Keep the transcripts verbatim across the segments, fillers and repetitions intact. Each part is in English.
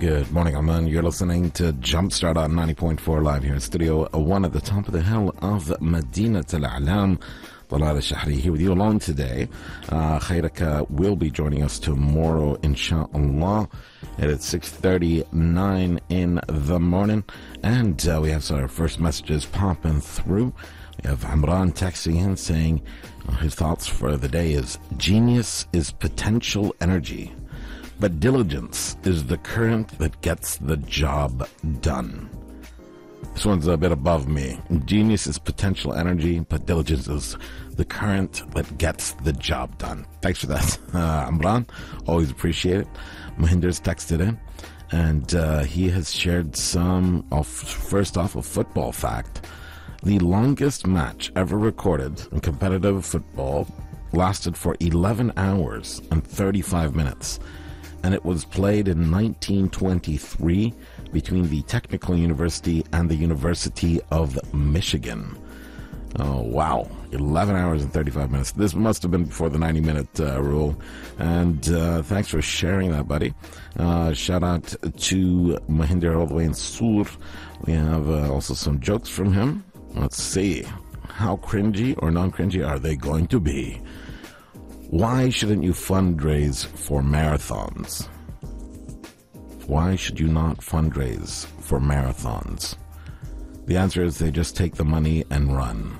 Good morning, Aman. You're listening to Jumpstart on ninety point four live here in Studio One at the top of the hill of Madinat Al-A'lam. Talal Al-Shahri here with you alone today. Uh, Khairaka will be joining us tomorrow, inshallah, at six thirty-nine in the morning. And uh, we have some our first messages popping through. We have Amran texting in saying uh, his thoughts for the day is, genius is potential energy, but diligence is the current that gets the job done. This one's a bit above me. Genius is potential energy, but diligence is the current that gets the job done. Thanks for that, uh, Amran. Always appreciate it. Mahinder's texted in, and uh, he has shared some of, first off, a football fact. The longest match ever recorded in competitive football lasted for eleven hours and thirty-five minutes. And it was played in nineteen twenty-three between the Technical University and the University of Michigan. Oh, wow. eleven hours and thirty-five minutes. This must have been before the ninety-minute uh, rule. And uh, thanks for sharing that, buddy. Uh, shout out to Mahinder all the way in Sur. We have uh, also some jokes from him. Let's see. How cringy or non-cringy are they going to be? Why shouldn't you fundraise for marathons? Why should you not fundraise for marathons? The answer is they just take the money and run.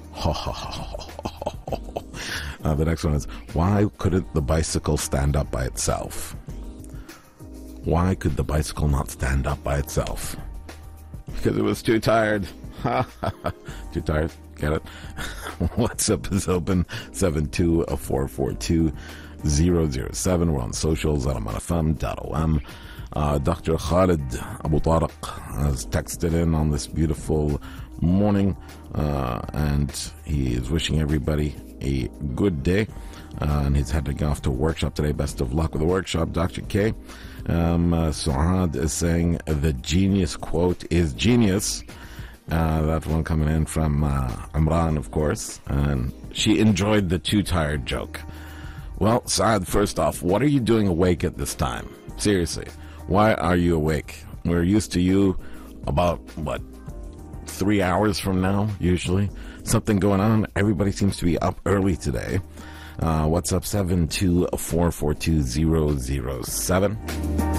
uh, the next one is, why couldn't the bicycle stand up by itself? Why could the bicycle not stand up by itself? Because it was too tired. Too tired? Get it? WhatsApp is open, seven two four four two zero zero seven. We're on socials at aman f m dot o m. Uh, Doctor Khalid Abu Tariq has texted in on this beautiful morning, uh, and he is wishing everybody a good day. Uh, and he's heading off to a workshop today. Best of luck with the workshop, Doctor K. Um, uh, Suad is saying the genius quote is genius. Uh, that one coming in from uh, Amran, of course. And she enjoyed the too tired joke. Well, Saad, first off, what are you doing awake at this time? Seriously, why are you awake? We're used to you about, what, three hours from now, usually? Something going on? Everybody seems to be up early today. Uh, what's up, seven two four four two zero zero seven?